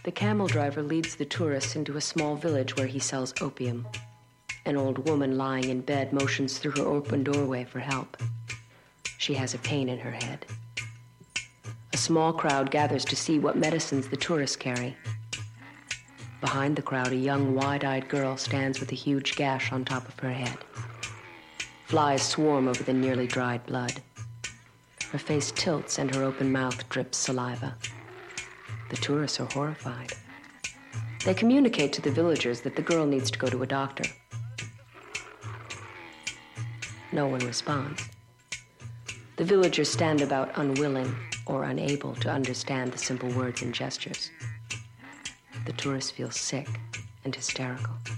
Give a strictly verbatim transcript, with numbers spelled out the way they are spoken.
The camel driver leads the tourists into a small village where he sells opium. An old woman lying in bed motions through her open doorway for help. She has a pain in her head. A small crowd gathers to see what medicines the tourists carry. Behind the crowd, a young, wide-eyed girl stands with a huge gash on top of her head. Flies swarm over the nearly dried blood. Her face tilts and her open mouth drips saliva. The tourists are horrified. They communicate to the villagers that the girl needs to go to a doctor. No one responds. The villagers stand about unwilling or unable to understand the simple words and gestures. The tourists feel sick and hysterical.